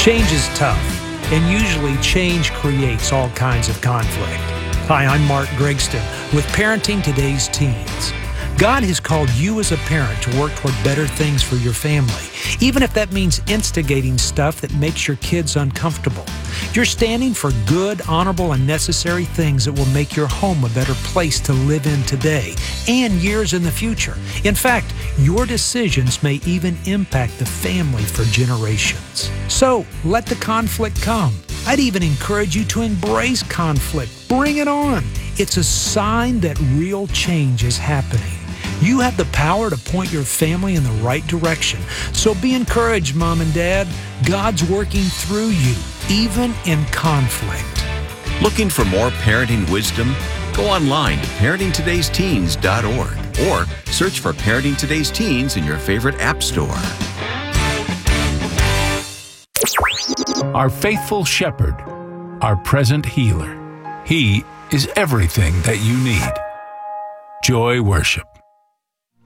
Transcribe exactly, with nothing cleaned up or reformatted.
Change is tough, and usually change creates all kinds of conflict. Hi, I'm Mark Gregston with Parenting Today's Teens. God has called you as a parent to work toward better things for your family, even if that means instigating stuff that makes your kids uncomfortable. You're standing for good, honorable, and necessary things that will make your home a better place to live in today and years in the future. In fact, your decisions may even impact the family for generations. So, let the conflict come. I'd even encourage you to embrace conflict. Bring it on. It's a sign that real change is happening. You have the power to point your family in the right direction. So be encouraged, Mom and Dad. God's working through you, even in conflict. Looking for more parenting wisdom? Go online to parenting todays teens dot org or search for Parenting Today's Teens in your favorite app store. Our faithful shepherd, our present healer. He is everything that you need. Joy Worship.